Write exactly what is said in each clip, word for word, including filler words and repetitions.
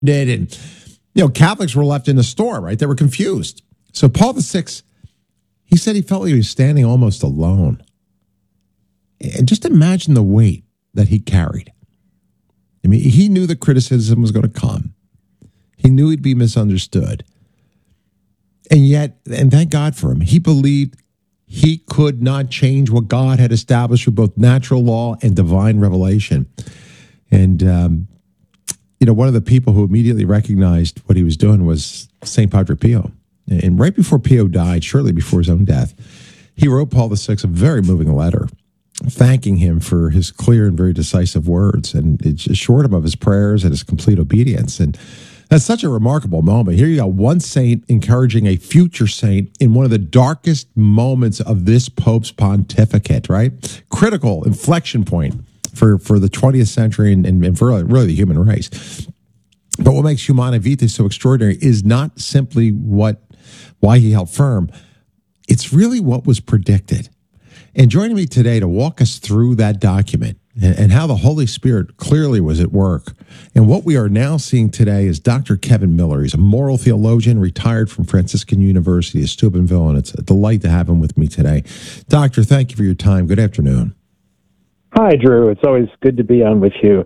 did. And, you know, Catholics were left in the store, right? They were confused. So Paul the Sixth, he said he felt like he was standing almost alone. And just imagine the weight that he carried. I mean, he knew the criticism was going to come. He knew he'd be misunderstood. And yet, and thank God for him, he believed he could not change what God had established through both natural law and divine revelation. And, um, you know, one of the people who immediately recognized what he was doing was Saint Padre Pio. And right before Pio died, shortly before his own death, he wrote Paul the Sixth a very moving letter, thanking him for his clear and very decisive words, and it assured him of his prayers and his complete obedience. And that's such a remarkable moment. Here you got one saint encouraging a future saint in one of the darkest moments of this Pope's pontificate, right? Critical inflection point for, for the twentieth century and, and, and for really, really the human race. But what makes Humanae Vitae so extraordinary is not simply what why he held firm. It's really what was predicted. And joining me today to walk us through that document and, and how the Holy Spirit clearly was at work, and what we are now seeing today is Doctor Kevin Miller. He's a moral theologian, retired from Franciscan University of Steubenville, and it's a delight to have him with me today. Doctor, thank you for your time. Good afternoon. Hi, Drew. It's always good to be on with you.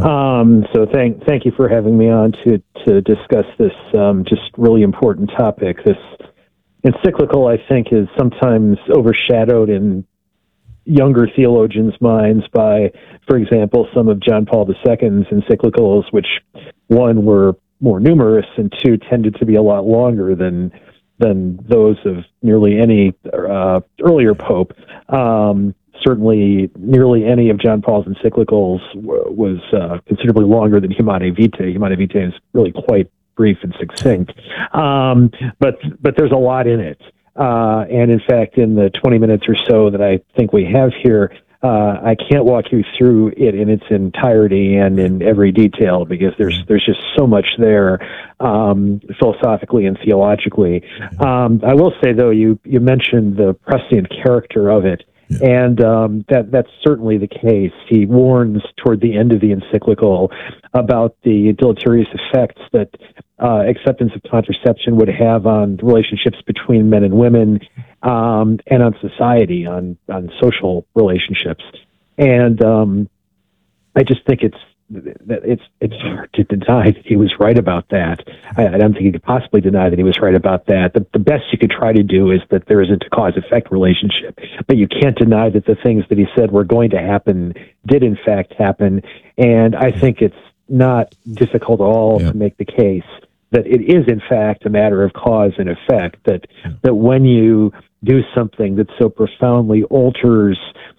Um, so thank thank you for having me on to to discuss this um, just really important topic. This encyclical, I think, is sometimes overshadowed in younger theologians' minds by, for example, some of John Paul the Second's encyclicals, which, one, were more numerous, and two, tended to be a lot longer than than those of nearly any uh, earlier pope. Um, certainly, nearly any of John Paul's encyclicals w- was uh, considerably longer than Humanae Vitae. Humanae Vitae is really quite brief and succinct, um, but but there's a lot in it. Uh, and in fact, in the twenty minutes or so that I think we have here, uh, I can't walk you through it in its entirety and in every detail, because there's there's just so much there, um, philosophically and theologically. Um, I will say, though, you you mentioned the prescient character of it. And um, that that's certainly the case. He warns toward the end of the encyclical about the deleterious effects that uh, acceptance of contraception would have on relationships between men and women, um, and on society, on on social relationships. And um, I just think it's that it's it's hard to deny that he was right about that. I, I don't think you could possibly deny that he was right about that. The, the best you could try to do is that there isn't a cause-effect relationship, but you can't deny that the things that he said were going to happen did in fact happen. And I think it's not difficult at all yeah. to make the case that it is in fact a matter of cause and effect, that yeah. that when you do something that so profoundly alters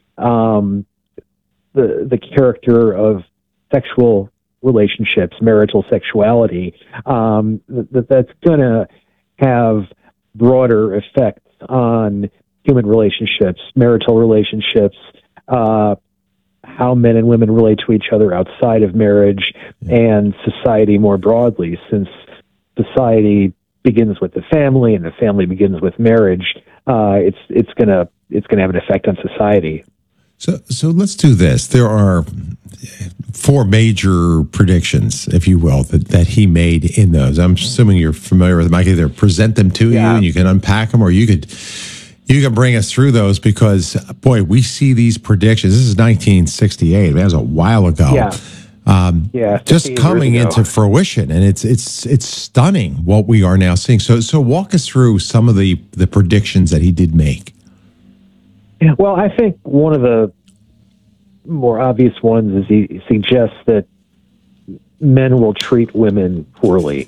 um, the the character of sexual relationships, marital sexuality, um, that that's going to have broader effects on human relationships, marital relationships, uh, how men and women relate to each other outside of marriage, and society more broadly, since society begins with the family and the family begins with marriage. Uh, it's it's gonna it's gonna have an effect on society. So, so let's do this. There are four major predictions, if you will, that, that he made in those. I'm assuming you're familiar with them. I can either present them to yeah. you and you can unpack them, or you could you can bring us through those, because, boy, we see these predictions. This is nineteen sixty-eight. That was a while ago. Yeah. Um, yeah, just coming into fruition, and it's it's it's stunning what we are now seeing. So, so walk us through some of the the predictions that he did make. Well, I think one of the more obvious ones is he suggests that men will treat women poorly.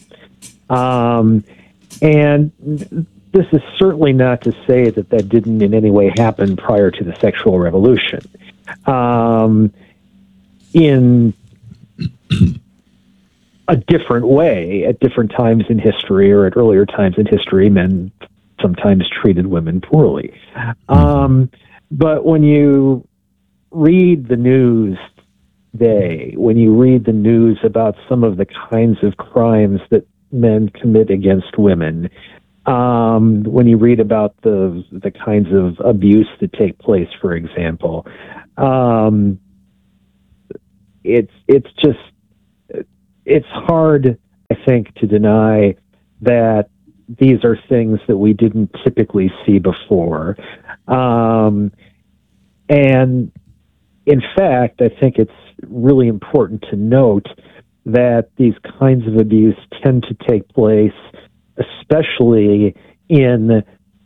Um, and this is certainly not to say that that didn't in any way happen prior to the sexual revolution. Um, in a different way, at different times in history, or at earlier times in history, men sometimes treated women poorly. Um, but when you read the news today, when you read the news about some of the kinds of crimes that men commit against women, um, when you read about the the kinds of abuse that take place, for example, um, it's it's just it's hard think, to deny that these are things that we didn't typically see before. Um, and in fact, I think it's really important to note that these kinds of abuse tend to take place, especially in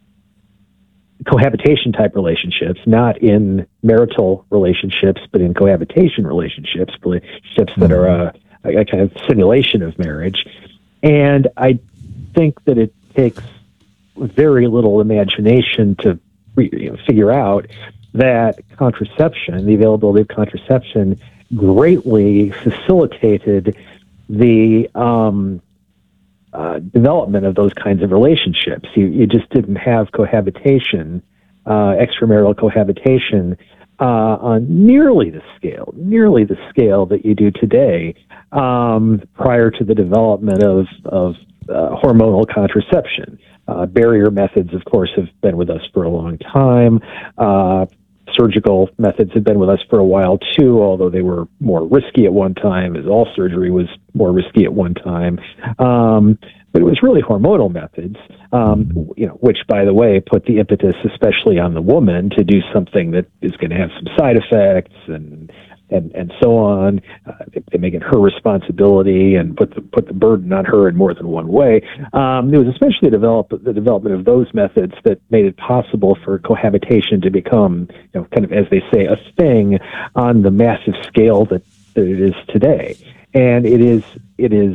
cohabitation type relationships, not in marital relationships, but in cohabitation relationships, relationships that are a, a kind of simulation of marriage. And I think that it takes very little imagination to you know, figure out that contraception, the availability of contraception, greatly facilitated the um, uh, development of those kinds of relationships. You, you just didn't have cohabitation, uh, extramarital cohabitation, uh, on nearly the scale, nearly the scale that you do today, um, prior to the development of, of uh, hormonal contraception. Uh, barrier methods, of course, have been with us for a long time. Uh, surgical methods have been with us for a while, too, although they were more risky at one time, as all surgery was more risky at one time. Um, but it was really hormonal methods, um, you know, which, by the way, put the impetus, especially on the woman, to do something that is going to have some side effects and and, and so on. Uh, they, they make it her responsibility and put the put the burden on her in more than one way. Um, it was especially the, develop, the development of those methods that made it possible for cohabitation to become, you know, kind of, as they say, a thing on the massive scale that, that it is today. And it is it is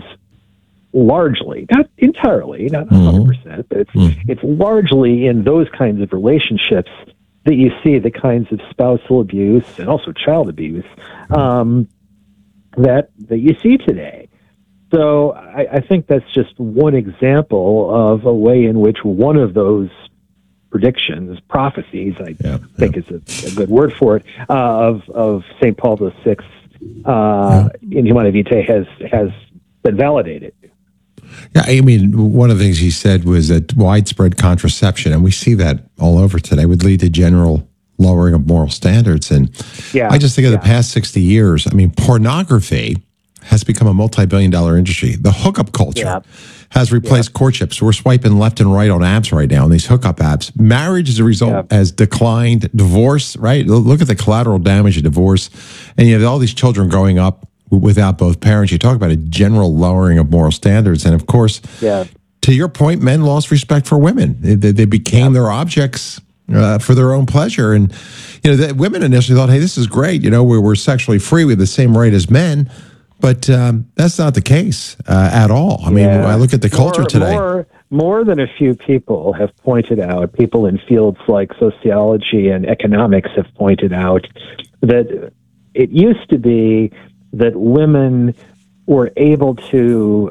largely, not entirely, not one hundred percent, mm-hmm. but it's mm-hmm. it's largely in those kinds of relationships that you see the kinds of spousal abuse and also child abuse um, that that you see today. So I, I think that's just one example of a way in which one of those predictions, prophecies, I yeah, think yeah. is a, a good word for it, uh, of of Saint Paul the Sixth uh, yeah. in Humanae Vitae has has been validated. Yeah, I mean, one of the things he said was that widespread contraception, and we see that all over today, would lead to general lowering of moral standards. And yeah, I just think of yeah. the past sixty years, I mean, pornography has become a multi-billion dollar industry. The hookup culture yeah. has replaced yeah. courtships. We're swiping left and right on apps right now, on these hookup apps. Marriage, as a result, yeah. has declined. Divorce, right? Look at the collateral damage of divorce. And you have all these children growing up without both parents. You talk about a general lowering of moral standards. And of course, yeah. to your point, men lost respect for women. They, they became yeah. their objects uh, for their own pleasure. And, you know, the women initially thought, hey, this is great. You know, we're, we're sexually free. We have the same right as men. But um, that's not the case uh, at all. I mean, yeah. I look at the culture more, today. More, more than a few people have pointed out, people in fields like sociology and economics have pointed out that it used to be that women were able to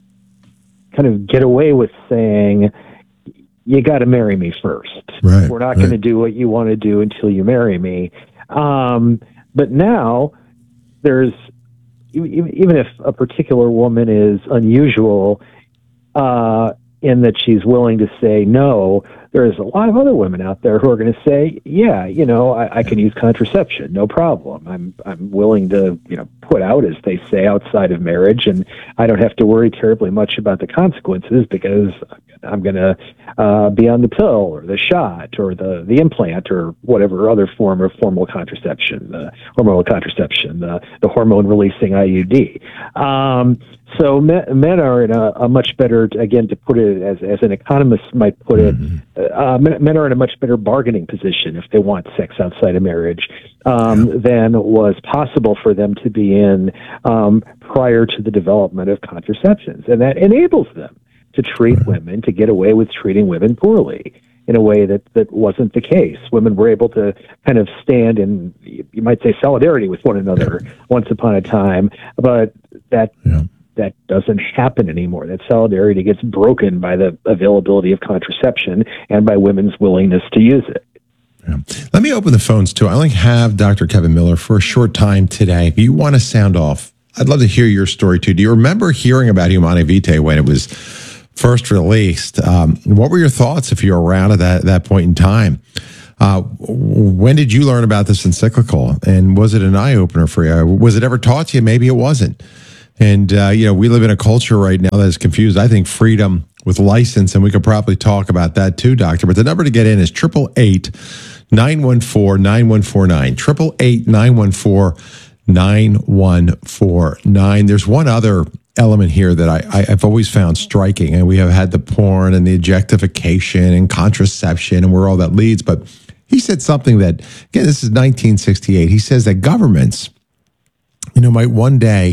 kind of get away with saying, you got to marry me first. Right, We're not right. going to do what you want to do until you marry me. Um, but now there's, even if a particular woman is unusual uh, in that she's willing to say no, there's a lot of other women out there who are going to say, yeah, you know, I, I can use contraception, no problem. I'm I'm willing to, you know, put out, as they say, outside of marriage, and I don't have to worry terribly much about the consequences because I'm going to uh, be on the pill or the shot or the, the implant or whatever other form of formal contraception, the hormonal contraception, the, the hormone-releasing I U D. Um, so men, men are in a, a much better, again, to put it as, as an economist might put it, mm-hmm. uh, men, men are in a much better bargaining position if they want sex outside of marriage um, yeah. than was possible for them to be in um, prior to the development of contraceptions. And that enables them to treat women, to get away with treating women poorly in a way that, that wasn't the case. Women were able to kind of stand in, you might say, solidarity with one another yeah. once upon a time, but that yeah. that doesn't happen anymore. That solidarity gets broken by the availability of contraception and by women's willingness to use it. Yeah. Let me open the phones, too. I only have Doctor Kevin Miller for a short time today. If you want to sound off, I'd love to hear your story, too. Do you remember hearing about Humanae Vitae when it was first released? Um, what were your thoughts if you were around at that, that point in time? Uh, when did you learn about this encyclical? And was it an eye-opener for you? Was it ever taught to you? Maybe it wasn't. And, uh, you know, we live in a culture right now that is confused, I think, freedom with license. And we could probably talk about that too, Doctor. But the number to get in is eight eight eight, nine one four, nine one four nine. eight eight eight, nine one four, nine one four nine. There's one other element here that I, I, I've always found striking. And we have had the porn and the objectification and contraception and where all that leads. But he said something that, again, this is nineteen sixty-eight. He says that governments, you know, might one day,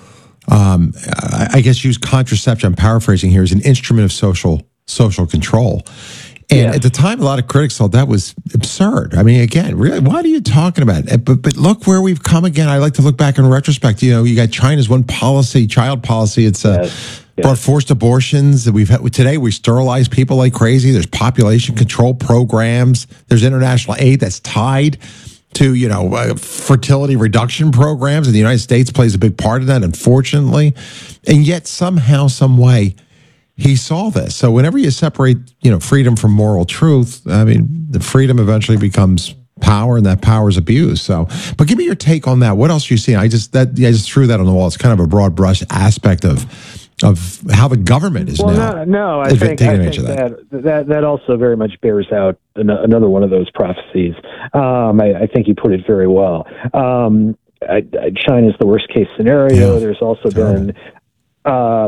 um, I, I guess, use contraception, I'm paraphrasing here, as an instrument of social social control. And yeah. At the time, a lot of critics thought that was absurd. I mean, again, really, what are you talking about? But but look where we've come again. I like to look back in retrospect. You know, you got China's one policy, child policy. It's uh, yes. Yes. brought forced abortions. We've had, today we sterilize people like crazy. There's population control programs. There's international aid that's tied to, you know, uh, fertility reduction programs, and the United States plays a big part of that, unfortunately. And yet somehow, some way, he saw this. So whenever you separate, you know, freedom from moral truth, I mean, the freedom eventually becomes power, and that power is abused. So, but give me your take on that. What else are you seeing? I just that yeah, I just threw that on the wall. It's kind of a broad brush aspect of of how the government is well, now. No, no I think, I think that. that that that also very much bears out an, another one of those prophecies. Um, I, I think you put it very well. Um, I, I, China's the worst case scenario. Yeah, There's also terrible. been uh,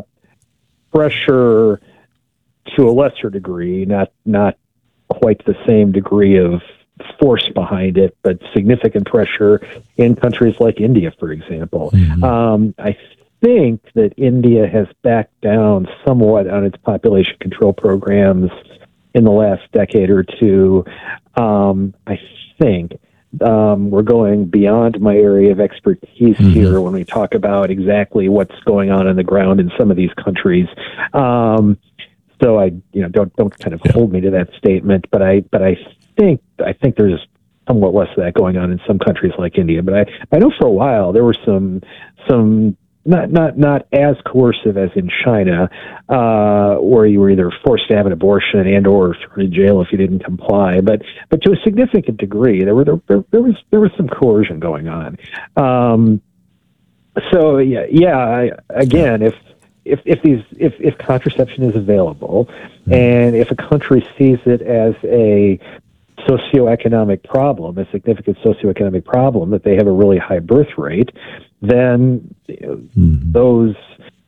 pressure to a lesser degree, not not quite the same degree of force behind it, but significant pressure in countries like India, for example. Mm-hmm. Um, I think that India has backed down somewhat on its population control programs in the last decade or two. Um, I think um, we're going beyond my area of expertise mm-hmm. here when we talk about exactly what's going on on the ground in some of these countries. Um, so I, you know, don't don't kind of yeah. hold me to that statement, but I but I think I think there's somewhat less of that going on in some countries like India. But I, I know for a while there were some some. Not not not as coercive as in China, uh, where you were either forced to have an abortion and or thrown in jail if you didn't comply. But but to a significant degree, there were there, there was there was some coercion going on. Um, so yeah yeah I, again, if if if these if if contraception is available, and if a country sees it as a socioeconomic problem, a significant socioeconomic problem, that they have a really high birth rate, then you know, mm-hmm. those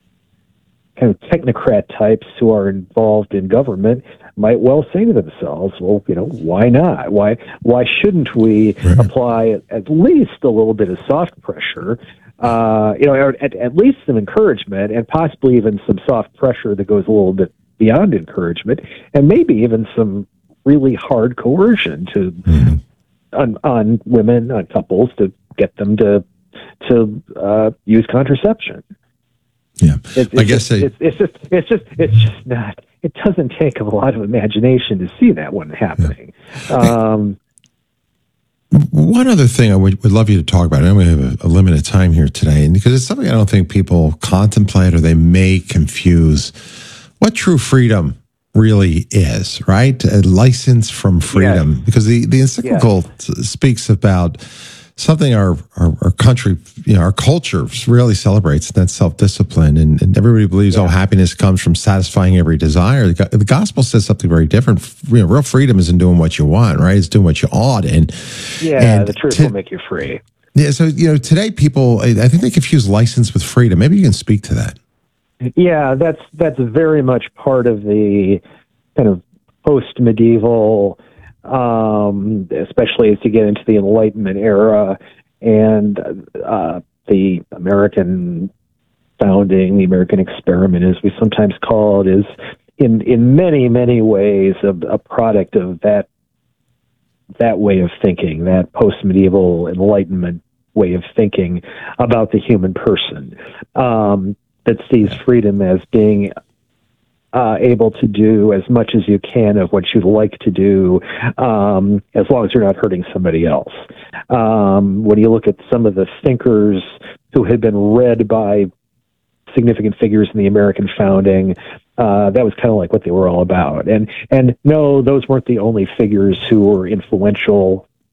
kind of technocrat types who are involved in government might well say to themselves, well, you know, why not? Why why shouldn't we right. apply at least a little bit of soft pressure, uh, you know, or at, at least some encouragement, and possibly even some soft pressure that goes a little bit beyond encouragement, and maybe even some really hard coercion to mm-hmm. on, on women, on couples, to get them to to uh, use contraception. Yeah, it, it's I guess just, I, it's, it's just it's just it's just not. It doesn't take a lot of imagination to see that one happening. Yeah. Um, One other thing I would, would love you to talk about, I know we have a, a limited time here today, and because it's something I don't think people contemplate, or they may confuse what true freedom really is, right? A license from freedom. Yes. Because the, the encyclical yes. speaks about something our, our, our country, you know, our culture really celebrates, and that's self-discipline. And, and everybody believes, yeah. oh, happiness comes from satisfying every desire. The, the gospel says something very different. You know, real freedom isn't doing what you want, right? It's doing what you ought. And yeah, and the truth to, will make you free. Yeah, so, you know, today people, I think they confuse license with freedom. Maybe you can speak to that. Yeah, that's that's very much part of the kind of post-medieval, um, especially as you get into the Enlightenment era and uh, the American founding, the American experiment, as we sometimes call it, is in in many many ways a, a product of that that way of thinking, that post-medieval Enlightenment way of thinking about the human person. Um, that sees freedom as being uh, able to do as much as you can of what you'd like to do, um, as long as you're not hurting somebody else. Um, when you look at some of the thinkers who had been read by significant figures in the American founding, uh, that was kind of like what they were all about. And and no, those weren't the only figures who were influential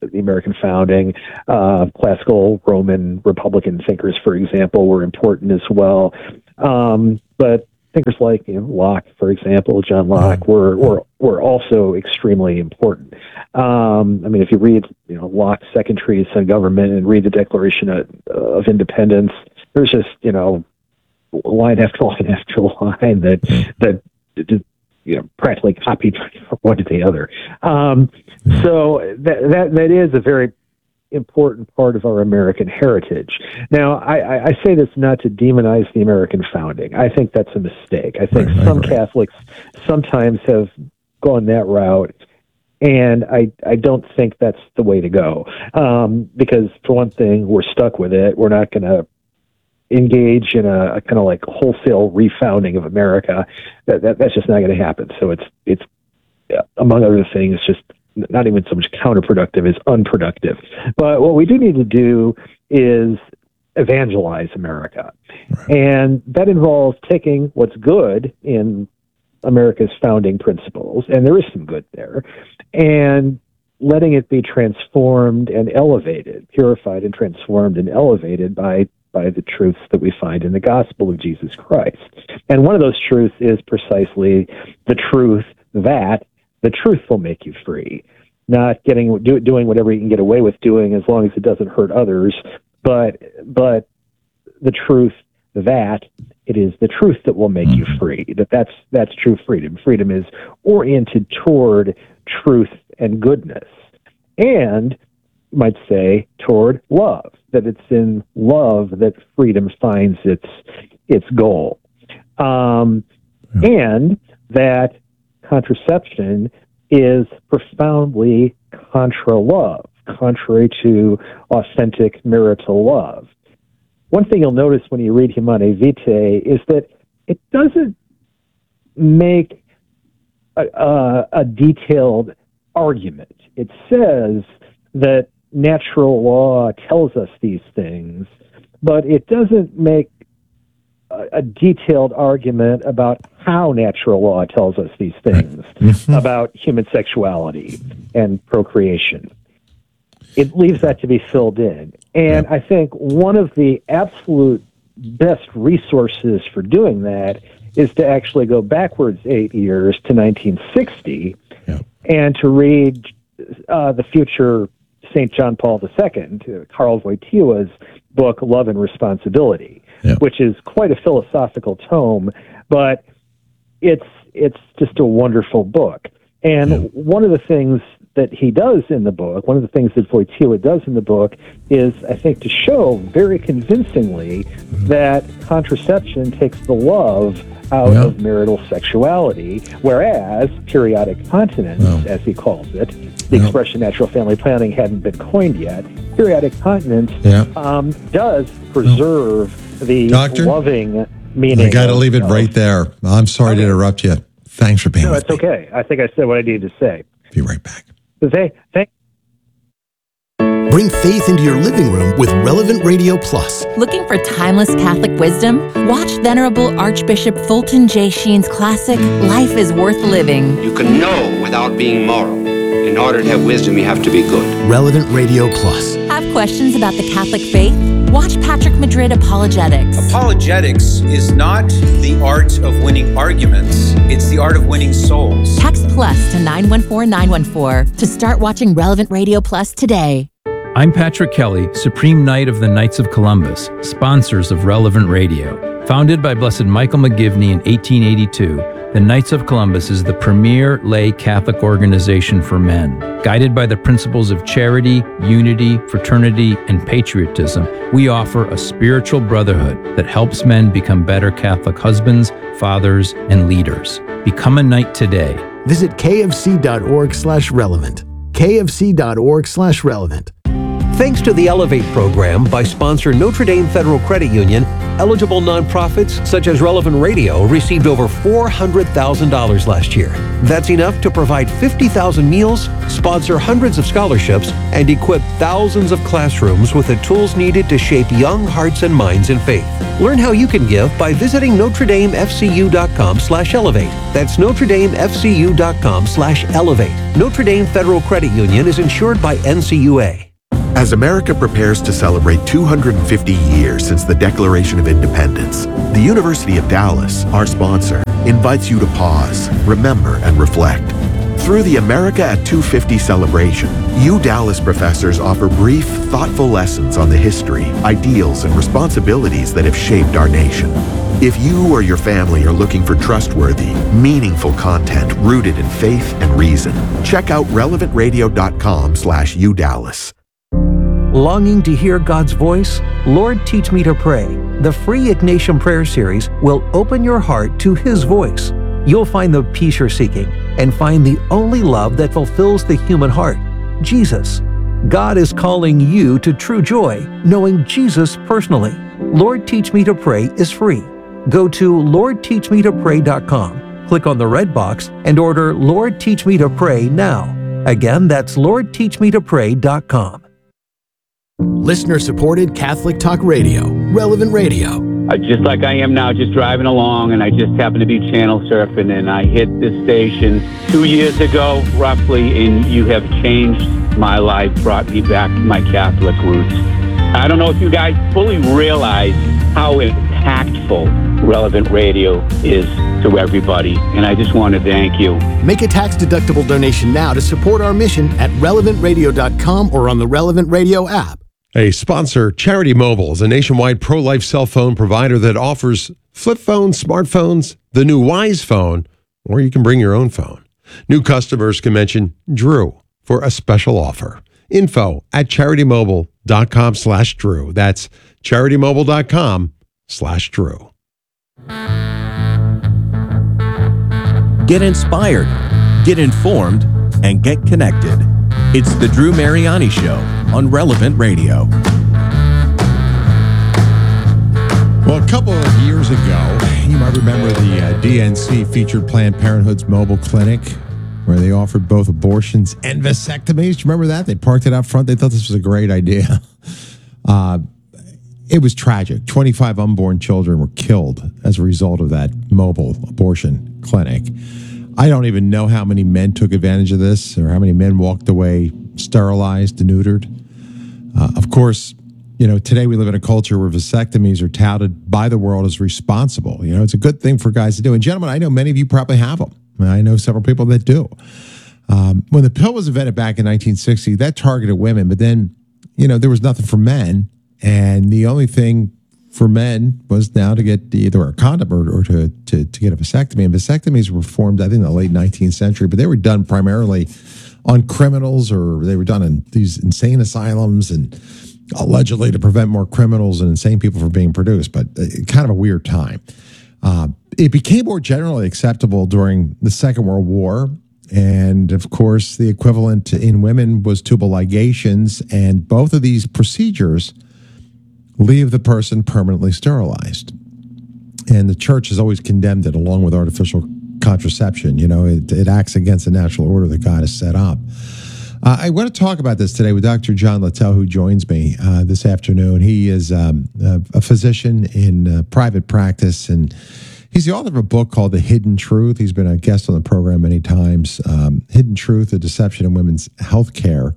the American founding. Uh, classical Roman Republican thinkers, for example, were important as well. Um, but thinkers like you know, Locke, for example, John Locke, were were were also extremely important. Um, I mean, if you read you know Locke's Second Treatise on Government and read the Declaration of, of Independence, there's just you know line after line after line that that. that you know, practically copied from one to the other. Um, so that, that that is a very important part of our American heritage. Now, I, I say this not to demonize the American founding. I think that's a mistake. I think right, some right. Catholics sometimes have gone that route, and I, I don't think that's the way to go. Um, because, for one thing, we're stuck with it. We're not going to engage in a, a kind of like wholesale refounding of America. That, that that's just not going to happen. So it's it's yeah, among other things, just not even so much counterproductive as unproductive. But what we do need to do is evangelize America, right. And that involves taking what's good in America's founding principles, and there is some good there, and letting it be transformed and elevated, purified and transformed and elevated by by the truths that we find in the gospel of Jesus Christ. And one of those truths is precisely the truth that the truth will make you free. Not getting do, doing whatever you can get away with doing as long as it doesn't hurt others, but but the truth that it is the truth that will make you free. That that's that's true freedom. Freedom is oriented toward truth and goodness, and you might say toward love. That it's in love that freedom finds its its goal, um, yeah. And that contraception is profoundly contra love, contrary to authentic marital love. One thing you'll notice when you read Humanae Vitae is that it doesn't make a, a, a detailed argument. It says that natural law tells us these things, but it doesn't make a, a detailed argument about how natural law tells us these things about human sexuality and procreation. It leaves that to be filled in. And yeah. I think one of the absolute best resources for doing that is to actually go backwards eight years to nineteen sixty yeah. and to read uh, the future Saint John Paul the Second, Karl Wojtyła's book, Love and Responsibility, yeah. which is quite a philosophical tome, but it's it's just a wonderful book. And yeah. one of the things that he does in the book, one of the things that Wojtyła does in the book is, I think, to show very convincingly mm-hmm. that contraception takes the love out yeah. of marital sexuality, whereas periodic continence, well, as he calls it, the well, expression natural family planning hadn't been coined yet, periodic continence yeah. um, does preserve well, the Doctor, loving meaning. I got to leave it of, right there. I'm sorry okay. to interrupt you. Thanks for being no, with me. me. No, it's okay. I think I said what I needed to say. Be right back. Hey, thank Bring faith into your living room with Relevant Radio Plus. Looking for timeless Catholic wisdom? Watch Venerable Archbishop Fulton J. Sheen's classic, Life is Worth Living. You can know without being moral. In order to have wisdom, you have to be good. Relevant Radio Plus. Have questions about the Catholic faith? Watch Patrick Madrid Apologetics. Apologetics is not the art of winning arguments. It's the art of winning souls. Text plus to nine one four nine one four to start watching Relevant Radio Plus today. I'm Patrick Kelly, Supreme Knight of the Knights of Columbus, sponsors of Relevant Radio. Founded by Blessed Michael McGivney in eighteen eighty-two, the Knights of Columbus is the premier lay Catholic organization for men. Guided by the principles of charity, unity, fraternity, and patriotism, we offer a spiritual brotherhood that helps men become better Catholic husbands, fathers, and leaders. Become a knight today. Visit kfc.org slash relevant. kfc.org slash relevant. Thanks to the Elevate program by sponsor Notre Dame Federal Credit Union, eligible nonprofits such as Relevant Radio received over four hundred thousand dollars last year. That's enough to provide fifty thousand meals, sponsor hundreds of scholarships, and equip thousands of classrooms with the tools needed to shape young hearts and minds in faith. Learn how you can give by visiting Notre Dame F C U dot com slash elevate. That's Notre Dame F C U dot com slash elevate. Notre Dame Federal Credit Union is insured by N C U A. As America prepares to celebrate two hundred fifty years since the Declaration of Independence, the University of Dallas, our sponsor, invites you to pause, remember, and reflect. Through the America at two fifty celebration, U Dallas professors offer brief, thoughtful lessons on the history, ideals, and responsibilities that have shaped our nation. If you or your family are looking for trustworthy, meaningful content rooted in faith and reason, check out relevant radio dot com slash U Dallas. Longing to hear God's voice? Lord, Teach Me to Pray. The free Ignatian Prayer Series will open your heart to His voice. You'll find the peace you're seeking and find the only love that fulfills the human heart, Jesus. God is calling you to true joy, knowing Jesus personally. Lord, Teach Me to Pray is free. Go to lord teach me to pray dot com, click on the red box, and order Lord, Teach Me to Pray now. Again, that's lord teach me to pray dot com. Listener-supported Catholic Talk Radio, Relevant Radio. Uh, just like I am now, just driving along, and I just happened to be channel surfing, and I hit this station two years ago, roughly, and you have changed my life, brought me back to my Catholic roots. I don't know if you guys fully realize how impactful Relevant Radio is to everybody, and I just want to thank you. Make a tax-deductible donation now to support our mission at relevant radio dot com or on the Relevant Radio app. A sponsor, Charity Mobile, is a nationwide pro-life cell phone provider that offers flip phones, smartphones, the new Wise phone, or you can bring your own phone. New customers can mention Drew for a special offer. Info at charity-mobile dot com slash Drew. That's charity-mobile dot com slash Drew. Get inspired, get informed, and get connected. It's the Drew Mariani Show on Relevant Radio. Well, a couple of years ago, you might remember the uh, D N C featured Planned Parenthood's mobile clinic where they offered both abortions and vasectomies. Do you remember that? They parked it out front. They thought this was a great idea. Uh, it was tragic. twenty-five unborn children were killed as a result of that mobile abortion clinic. I don't even know how many men took advantage of this or how many men walked away sterilized, denuded. Uh, of course, you know, today we live in a culture where vasectomies are touted by the world as responsible. You know, it's a good thing for guys to do. And gentlemen, I know many of you probably have them. I know several people that do. Um, when the pill was invented back in nineteen sixty, that targeted women. But then, you know, there was nothing for men. And the only thing for men was now to get either a condom or, or to, to, to get a vasectomy. And vasectomies were performed, I think, in the late nineteenth century, but they were done primarily on criminals, or they were done in these insane asylums and allegedly to prevent more criminals and insane people from being produced, but kind of a weird time. Uh, it became more generally acceptable during the Second World War. And of course, the equivalent in women was tubal ligations. And both of these procedures leave the person permanently sterilized. And the church has always condemned it along with artificial contraception. You know, it, it acts against the natural order that God has set up. Uh, I want to talk about this today with Doctor John Littell, who joins me uh, this afternoon. He is um, a, a physician in uh, private practice, and he's the author of a book called The Hidden Truth. He's been a guest on the program many times. Um, Hidden Truth, The Deception in Women's Health Care.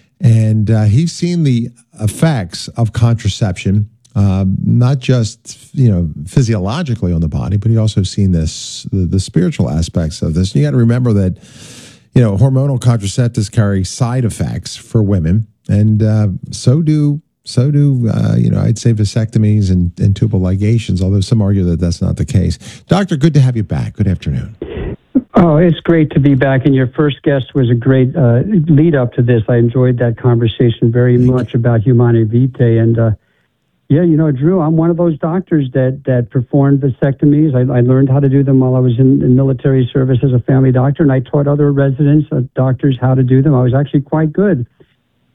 And uh, he's seen the effects of contraception, uh, not just, you know, physiologically on the body, but he also seen this, the, the spiritual aspects of this. And you got to remember that, you know, hormonal contraceptives carry side effects for women, and uh, so do so do uh, you know, I'd say vasectomies and, and tubal ligations. Although some argue that that's not the case. Doctor, good to have you back. Good afternoon. Oh, it's great to be back, and your first guest was a great uh, lead up to this. I enjoyed that conversation very Thank much you. about Humanae Vitae, and uh, yeah, you know, Drew, I'm one of those doctors that that performed vasectomies. I, I learned how to do them while I was in, in military service as a family doctor, and I taught other residents, uh, doctors, how to do them. I was actually quite good.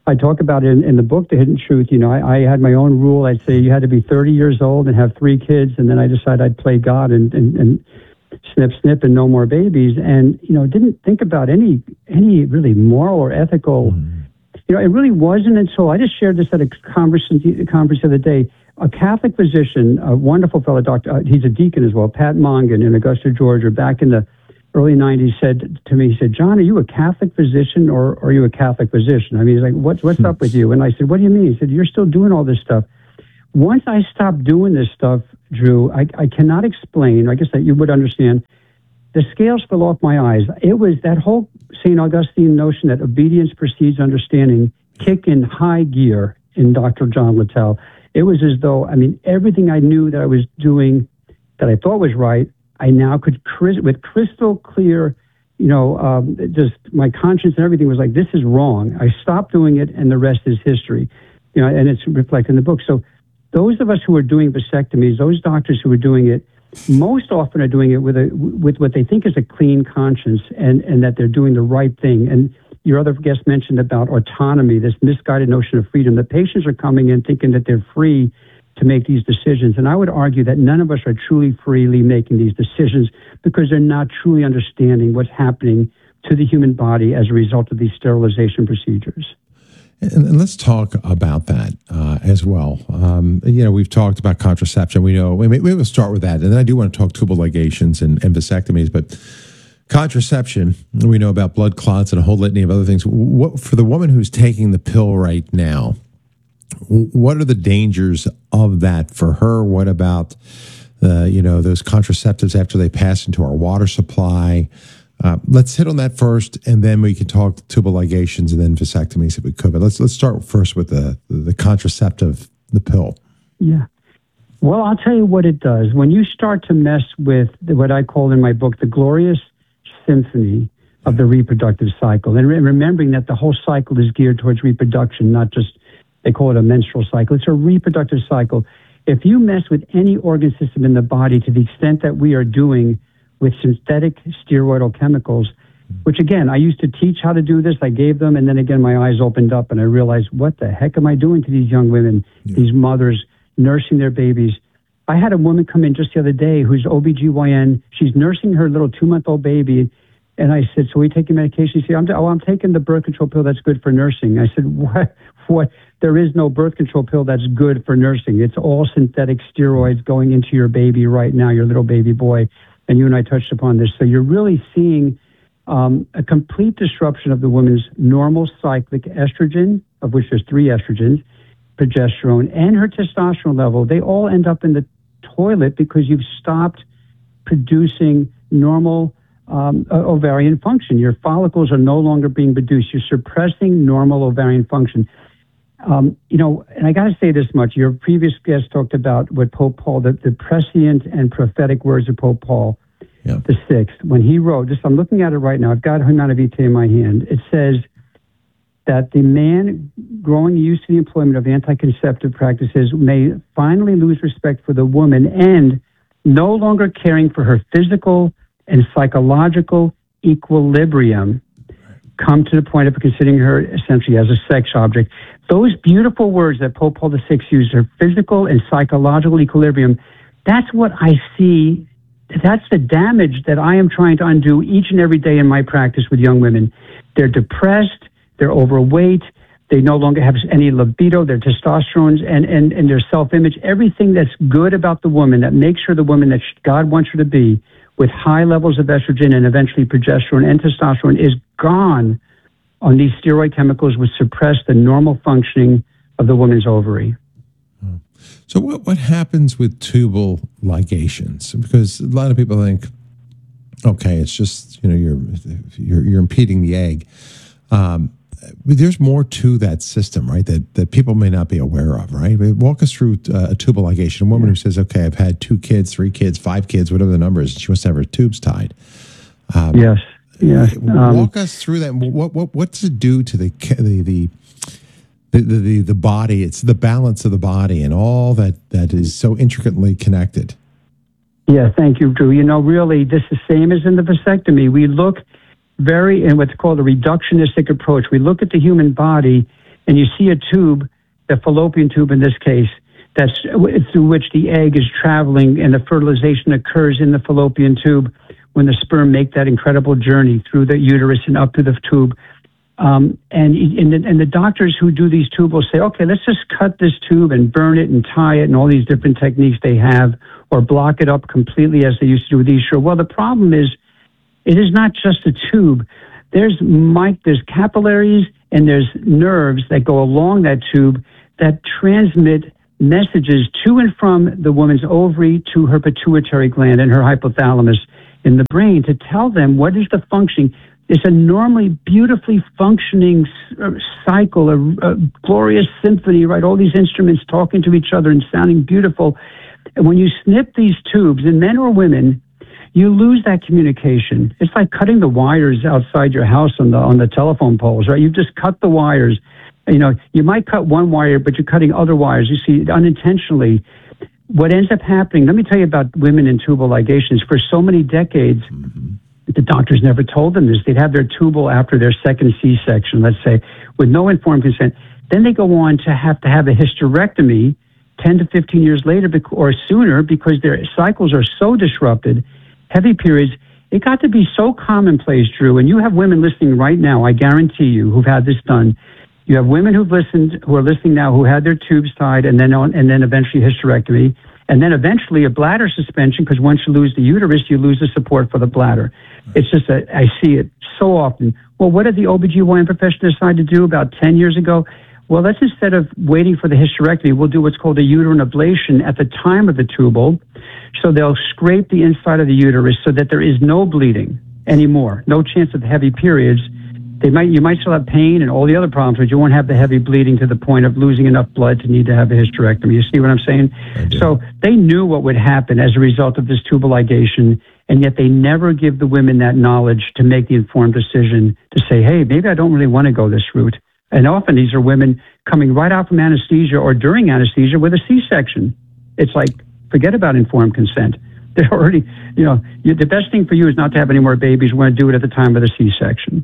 I talk about it in, in the book, The Hidden Truth. You know, I, I had my own rule. I'd say you had to be thirty years old and have three kids, and then I decided I'd play God and, and, and snip, snip, and no more babies. And, you know, didn't think about any any really moral or ethical. Mm. You know, it really wasn't until I just shared this at a conference, a conference the other day. A Catholic physician, a wonderful fellow doctor, uh, he's a deacon as well, Pat Mongan in Augusta, Georgia, back in the early nineties, said to me, he said, John, are you a Catholic physician or, or are you a Catholic physician? I mean, he's like, what's, what's up with you? And I said, what do you mean? He said, you're still doing all this stuff. Once I stopped doing this stuff, Drew, I, I cannot explain, I guess that you would understand, the scales fell off my eyes. It was that whole Saint Augustine notion that obedience precedes understanding kick in high gear in Doctor John Littell. It was as though, I mean, everything I knew that I was doing that I thought was right, I now could, with crystal clear, you know, um, just my conscience and everything was like, this is wrong. I stopped doing it, and the rest is history. You know, and it's reflected in the book. So those of us who are doing vasectomies, those doctors who are doing it, most often are doing it with a with what they think is a clean conscience, and, and that they're doing the right thing. And your other guest mentioned about autonomy, this misguided notion of freedom. The patients are coming in thinking that they're free to make these decisions. And I would argue that none of us are truly freely making these decisions because they're not truly understanding what's happening to the human body as a result of these sterilization procedures. And, and let's talk about that uh, as well. Um, you know, we've talked about contraception. We know, we, we will start with that. And then I do want to talk tubal ligations and, and vasectomies, but contraception, we know about blood clots and a whole litany of other things. What, for the woman who's taking the pill right now, what are the dangers of that for her? What about, uh, you know, those contraceptives after they pass into our water supply? Uh, let's hit on that first, and then we can talk tubal ligations and then vasectomies if we could. But let's let's start first with the the contraceptive, the pill. Yeah. Well, I'll tell you what it does. When you start to mess with what I call in my book the glorious symphony of the reproductive cycle, and re- remembering that the whole cycle is geared towards reproduction, not just, they call it a menstrual cycle. It's a reproductive cycle. If you mess with any organ system in the body to the extent that we are doing with synthetic steroidal chemicals, which again, I used to teach how to do this. I gave them, and then again, my eyes opened up and I realized, what the heck am I doing to these young women, yeah. these mothers nursing their babies? I had a woman come in just the other day who's O B G Y N. She's nursing her little two-month-old baby. And I said, so are you taking medication? She said, I'm, oh, I'm taking the birth control pill that's good for nursing. I said, what? What? There is no birth control pill that's good for nursing. It's all synthetic steroids going into your baby right now, your little baby boy. And you and I touched upon this. So you're really seeing um, a complete disruption of the woman's normal cyclic estrogen, of which there's three estrogens, progesterone, and her testosterone level. They all end up in the toilet because you've stopped producing normal um, uh, ovarian function. Your follicles are no longer being produced. You're suppressing normal ovarian function. Um, you know, and I got to say this much. Your previous guest talked about what Pope Paul, the, the prescient and prophetic words of Pope Paul yeah. the Sixth, when he wrote, just I'm looking at it right now, I've got Humanae Vitae in my hand. It says that the man growing used to the employment of anti-conceptive practices may finally lose respect for the woman and no longer caring for her physical and psychological equilibrium, come to the point of considering her essentially as a sex object. Those beautiful words that Pope Paul the Sixth used, her physical and psychological equilibrium, that's what I see. That's the damage that I am trying to undo each and every day in my practice with young women. They're depressed, they're overweight, they no longer have any libido, their testosterone and, and, and their self-image, everything that's good about the woman, that makes her the woman that God wants her to be, with high levels of estrogen and eventually progesterone and testosterone, is gone on these steroid chemicals, which suppress the normal functioning of the woman's ovary. So what, what happens with tubal ligations? Because a lot of people think, okay, it's just, you know, you're you're, you're impeding the egg. Um, but there's more to that system, right, that, that people may not be aware of, right? Walk us through uh, a tubal ligation. A woman who says, okay, I've had two kids, three kids, five kids, whatever the number is, she wants to have her tubes tied. Um, yes, yes. Um, walk us through that. What what what does it do to the the the the, the, the body? It's the balance of the body and all that, that is so intricately connected. Yeah, thank you, Drew. You know, really, this is the same as in the vasectomy. We look very in what's called a reductionistic approach. We look at the human body and you see a tube, the fallopian tube in this case, that's through which the egg is traveling and the fertilization occurs in the fallopian tube when the sperm make that incredible journey through the uterus and up to the tube. Um, and, and, the, and the doctors who do these tubes will say, okay, let's just cut this tube and burn it and tie it and all these different techniques they have, or block it up completely as they used to do with Essure. Well, the problem is, it is not just a tube. There's mic, there's capillaries and there's nerves that go along that tube that transmit messages to and from the woman's ovary to her pituitary gland and her hypothalamus in the brain to tell them what is the functioning. It's a normally beautifully functioning cycle, a, a glorious symphony, right? All these instruments talking to each other and sounding beautiful. And when you snip these tubes, in men or women, you lose that communication. It's like cutting the wires outside your house on the on the telephone poles, right? You just cut the wires. You know, you might cut one wire, but you're cutting other wires. You see, unintentionally. What ends up happening, let me tell you about women in tubal ligations. For so many decades, mm-hmm. the doctors never told them this. They'd have their tubal after their second C-section, let's say, with no informed consent. Then they go on to have to have a hysterectomy ten to fifteen years later or sooner because their cycles are so disrupted, heavy periods. It got to be so commonplace, Drew, and you have women listening right now, I guarantee you, who've had this done. You have women who've listened, who are listening now, who had their tubes tied and then on, and then eventually hysterectomy, and then eventually a bladder suspension, because once you lose the uterus, you lose the support for the bladder. It's just that I see it so often. Well, what did the O B G Y N profession decide to do about ten years ago? Well, let's, instead of waiting for the hysterectomy, we'll do what's called a uterine ablation at the time of the tubal. So they'll scrape the inside of the uterus so that there is no bleeding anymore, no chance of heavy periods. They might, you might still have pain and all the other problems, but you won't have the heavy bleeding to the point of losing enough blood to need to have a hysterectomy. You see what I'm saying? So they knew what would happen as a result of this tubal ligation, and yet they never give the women that knowledge to make the informed decision to say, hey, maybe I don't really want to go this route. And often these are women coming right out from anesthesia or during anesthesia with a C-section. It's like, forget about informed consent. They're already, you know, you, the best thing for you is not to have any more babies. We want to do it at the time of the C-section.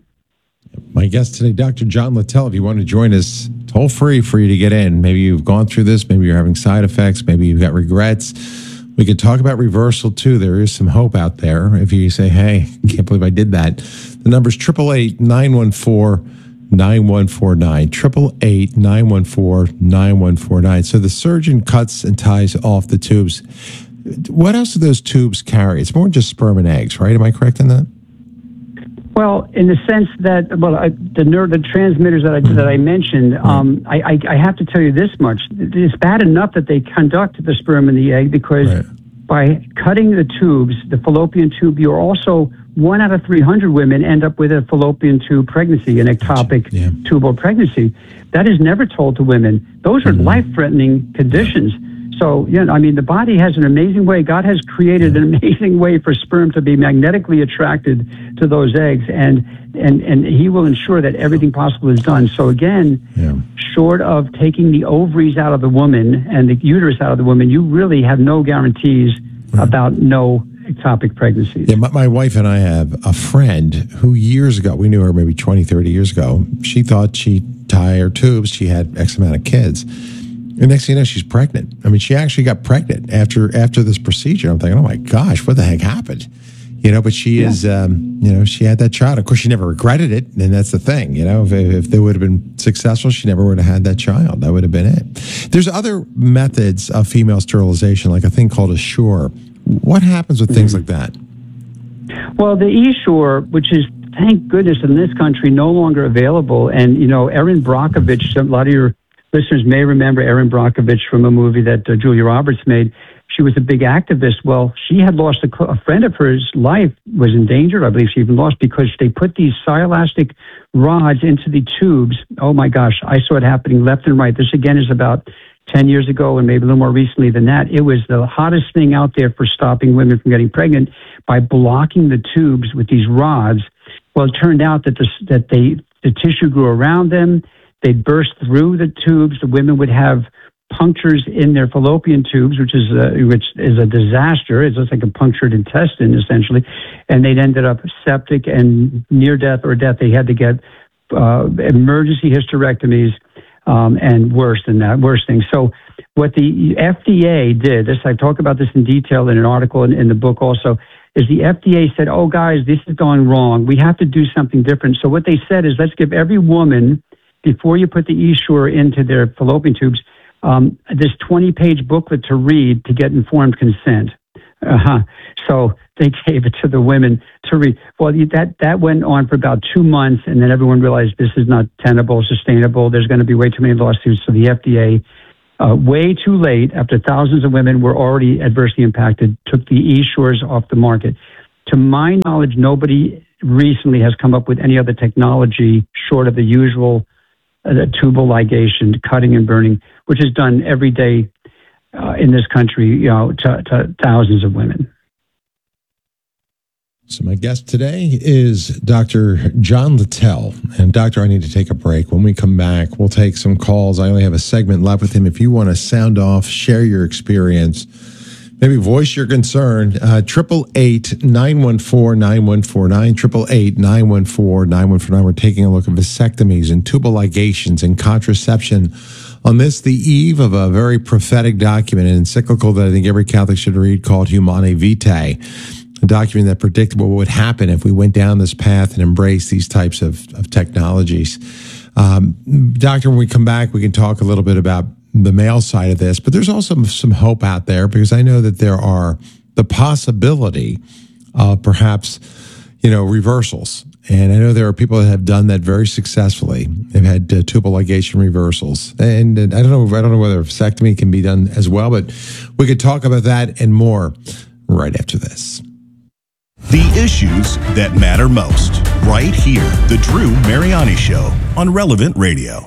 My guest today, Doctor John Littell. If you want to join us, toll free for you to get in. Maybe you've gone through this. Maybe you're having side effects. Maybe you've got regrets. We could talk about reversal, too. There is some hope out there. If you say, hey, can't believe I did that. The number's eight eight eight, nine one four, nine one four nine. eight eight eight, nine one four, nine one four nine. So the surgeon cuts and ties off the tubes. What else do those tubes carry? It's more than just sperm and eggs, right? Am I correct in that? Well, in the sense that, well, I, the nerve, the transmitters that I that I mentioned, um, I, I, I have to tell you this much: it's bad enough that they conduct the sperm and the egg, because right. by cutting the tubes, the fallopian tube, you're also one out of three hundred women end up with a fallopian tube pregnancy, an ectopic yeah. tubal pregnancy. That is never told to women. Those are mm-hmm. life-threatening conditions. So, you know, I mean, the body has an amazing way. God has created an amazing way for sperm to be magnetically attracted to those eggs, and and, and he will ensure that everything possible is done. So again, yeah. short of taking the ovaries out of the woman and the uterus out of the woman, you really have no guarantees right. about no ectopic pregnancies. Yeah, my, my wife and I have a friend who years ago, we knew her maybe twenty, thirty years ago, she thought she'd tie her tubes, she had X amount of kids. And next thing you know, she's pregnant. I mean, she actually got pregnant after after this procedure. I'm thinking, oh my gosh, what the heck happened? You know, but she yeah. is, um, you know, she had that child. Of course, she never regretted it. And that's the thing, you know, if, if they would have been successful, she never would have had that child. That would have been it. There's other methods of female sterilization, like a thing called Essure. What happens with things like that? Well, the Essure, which is, thank goodness, in this country, no longer available. And, you know, Erin Brockovich, a lot of your listeners may remember Erin Brockovich from a movie that uh, Julia Roberts made. She was a big activist. Well, she had lost a, a friend of hers. Life was endangered. I believe she even lost because they put these cyoelastic rods into the tubes. Oh my gosh, I saw it happening left and right. This again is about ten years ago, and maybe a little more recently than that. It was the hottest thing out there for stopping women from getting pregnant by blocking the tubes with these rods. Well, it turned out that the, that they, the tissue grew around them. They burst through the tubes. The women would have punctures in their fallopian tubes, which is a, which is a disaster. It's just like a punctured intestine, essentially. And they'd ended up septic and near death or death. They had to get uh, emergency hysterectomies. um, and worse than that, worse things. So what the F D A did, this I talk about this in detail in an article in, in the book also, is the F D A said, oh, guys, this is going wrong. We have to do something different. So what they said is, let's give every woman, before you put the Essure into their fallopian tubes, um, this twenty-page booklet to read to get informed consent. Uh-huh. So they gave it to the women to read. Well, that, that went on for about two months, and then everyone realized this is not tenable, sustainable. There's going to be way too many lawsuits. So the F D A, uh, way too late, after thousands of women were already adversely impacted, took the Essures off the market. To my knowledge, nobody recently has come up with any other technology short of the usual uh, tubal ligation, cutting and burning, which is done every day uh, in this country, you know, to, to thousands of women. So my guest today is Doctor John Littell. And Doctor, I need to take a break. When we come back, we'll take some calls. I only have a segment left with him. If you want to sound off, share your experience, maybe voice your concern, uh, triple eight, nine one four, nine one four nine, triple eight, nine one four, nine one four nine. We're taking a look at vasectomies and tubal ligations and contraception on this, the eve of a very prophetic document, an encyclical that I think every Catholic should read called Humanae Vitae, a document that predicted what would happen if we went down this path and embraced these types of, of technologies. Um, Doctor, when we come back, we can talk a little bit about the male side of this, but there's also some hope out there, because I know that there are the possibility of perhaps, you know, reversals. And I know there are people that have done that very successfully. They've had uh, tubal ligation reversals. And, and I don't know, I don't know whether vasectomy can be done as well, but we could talk about that and more right after this. The issues that matter most, right here. The Drew Mariani Show on Relevant Radio.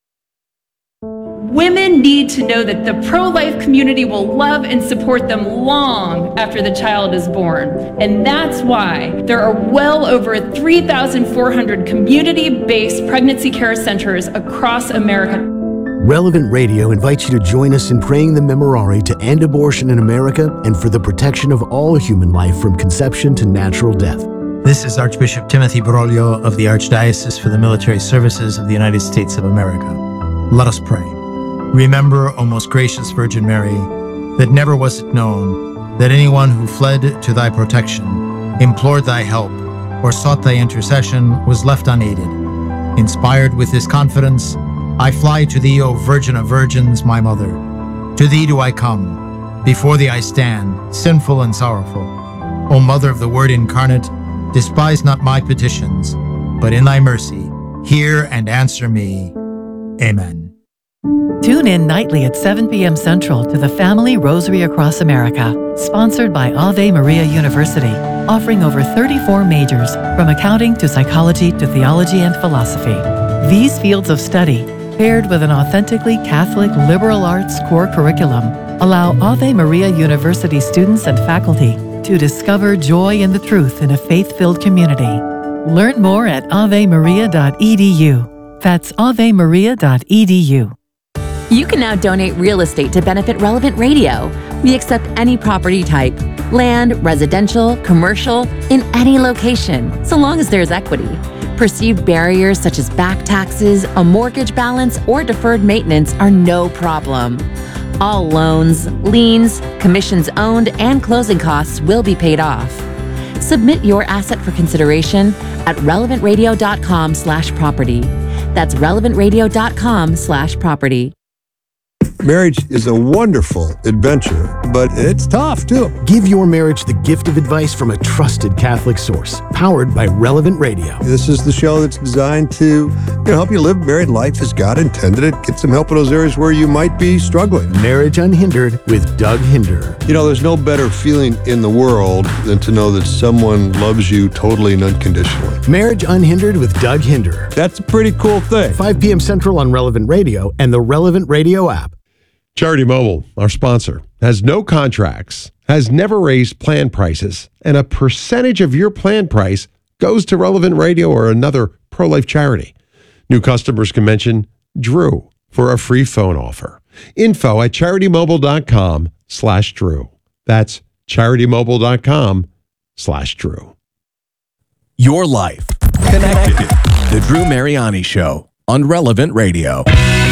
Women need to know that the pro-life community will love and support them long after the child is born. And that's why there are well over three thousand four hundred community-based pregnancy care centers across America. Relevant Radio invites you to join us in praying the Memorare to end abortion in America and for the protection of all human life from conception to natural death. This is Archbishop Timothy Broglio of the Archdiocese for the Military Services of the United States of America. Let us pray. Remember, O most gracious Virgin Mary, that never was it known that anyone who fled to thy protection, implored thy help, or sought thy intercession was left unaided. Inspired with this confidence, I fly to thee, O Virgin of Virgins, my Mother. To thee do I come. Before thee I stand, sinful and sorrowful. O Mother of the Word incarnate, despise not my petitions, but in thy mercy, hear and answer me. Amen. Tune in nightly at seven p.m. Central to the Family Rosary Across America, sponsored by Ave Maria University, offering over thirty-four majors, from accounting to psychology to theology and philosophy. These fields of study, paired with an authentically Catholic liberal arts core curriculum, allow Ave Maria University students and faculty to discover joy in the truth in a faith-filled community. Learn more at ave maria dot e d u. That's ave maria dot e d u. You can now donate real estate to benefit Relevant Radio. We accept any property type, land, residential, commercial, in any location, so long as there's equity. Perceived barriers such as back taxes, a mortgage balance, or deferred maintenance are no problem. All loans, liens, commissions owned, and closing costs will be paid off. Submit your asset for consideration at relevant radio dot com slash property. That's relevant radio dot com slash property. Marriage is a wonderful adventure, but it's tough too. Give your marriage the gift of advice from a trusted Catholic source, powered by Relevant Radio. This is the show that's designed to you know, help you live married life as God intended it. Get some help in those areas where you might be struggling. Marriage Unhindered with Doug Hinder. You know, there's no better feeling in the world than to know that someone loves you totally and unconditionally. Marriage Unhindered with Doug Hinder. That's a pretty cool thing. five p.m. Central on Relevant Radio and the Relevant Radio app. Charity Mobile, our sponsor, has no contracts, has never raised plan prices, and a percentage of your plan price goes to Relevant Radio or another pro-life charity. New customers can mention Drew for a free phone offer. Info at charity-mobile.com slash Drew. That's charity-mobile.com slash Drew. Your life connected. The Drew Mariani Show on Relevant Radio.